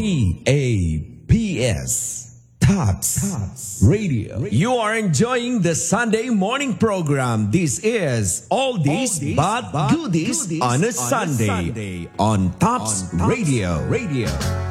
TAPS Tots Radio. You are enjoying the Sunday morning program. This is All This But Goodies on a Sunday on Tops Radio.